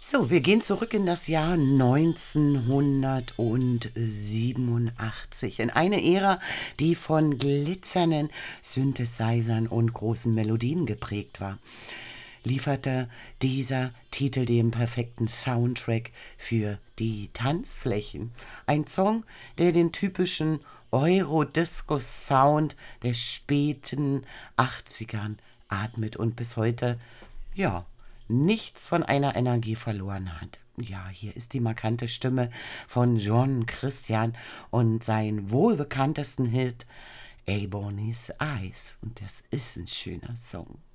So, wir gehen zurück in das Jahr 1987, in eine Ära, die von glitzernden Synthesizern und großen Melodien geprägt war. Lieferte dieser Titel den perfekten Soundtrack für die Tanzflächen. Ein Song, der den typischen Eurodisco-Sound der späten 80ern atmet und bis heute, ja, nichts von einer Energie verloren hat. Ja, hier ist die markante Stimme von John Christian und sein wohlbekanntesten Hit Ebony's Eyes. Und das ist ein schöner Song.